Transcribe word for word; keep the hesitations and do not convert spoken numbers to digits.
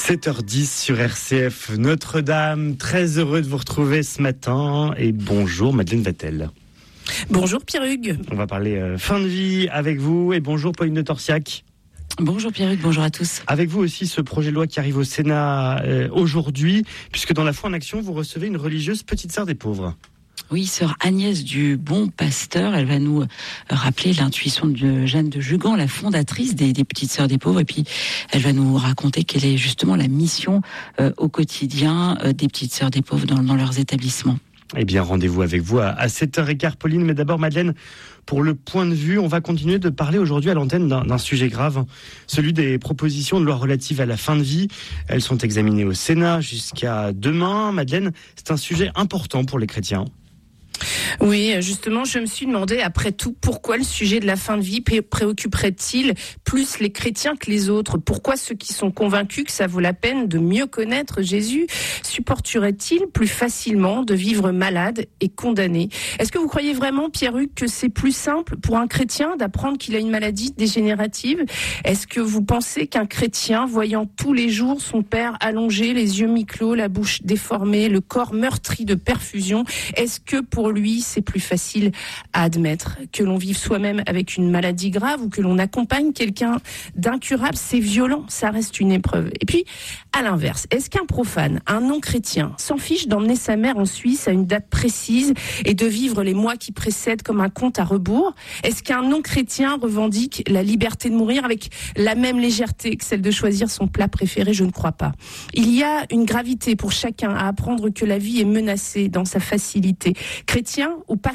sept heures dix sur R C F Notre-Dame. Très heureux de vous retrouver ce matin. Et bonjour Madeleine Vatel. Bonjour Pierre-Hugues. On va parler euh, fin de vie avec vous. Et bonjour Pauline de Torsiac. Bonjour Pierre-Hugues, bonjour à tous. Avec vous aussi ce projet de loi qui arrive au Sénat euh, aujourd'hui, puisque dans la foi en action, vous recevez une religieuse petite sœur des pauvres. Oui, sœur Agnès du Bon Pasteur, elle va nous rappeler l'intuition de Jeanne de Jugan, la fondatrice des, des Petites Sœurs des Pauvres, et puis elle va nous raconter quelle est justement la mission euh, au quotidien euh, des Petites Sœurs des Pauvres dans, dans leurs établissements. Eh bien, rendez-vous avec vous à, à sept heures quinze, Pauline. Mais d'abord, Madeleine, pour le point de vue, on va continuer de parler aujourd'hui à l'antenne d'un, d'un sujet grave, celui des propositions de loi relatives à la fin de vie. Elles sont examinées au Sénat jusqu'à demain. Madeleine, c'est un sujet important pour les chrétiens. Oui, justement, je me suis demandé, après tout, pourquoi le sujet de la fin de vie préoccuperait-il plus les chrétiens que les autres ? Pourquoi ceux qui sont convaincus que ça vaut la peine de mieux connaître Jésus supporteraient-ils plus facilement de vivre malade et condamné ? Est-ce que vous croyez vraiment, Pierre-Hugues, que c'est plus simple pour un chrétien d'apprendre qu'il a une maladie dégénérative ? Est-ce que vous pensez qu'un chrétien, voyant tous les jours son père allongé, les yeux mi-clos, la bouche déformée, le corps meurtri de perfusion, est-ce que pour lui, c'est plus facile à admettre que l'on vive soi-même avec une maladie grave ou que l'on accompagne quelqu'un d'incurable? C'est violent, ça reste une épreuve. Et puis, à l'inverse, est-ce qu'un profane, un non-chrétien, s'en fiche d'emmener sa mère en Suisse à une date précise et de vivre les mois qui précèdent comme un compte à rebours? Est-ce qu'un non-chrétien revendique la liberté de mourir avec la même légèreté que celle de choisir son plat préféré? Je ne crois pas. Il y a une gravité pour chacun à apprendre que la vie est menacée dans sa facilité. Chrétien ou pas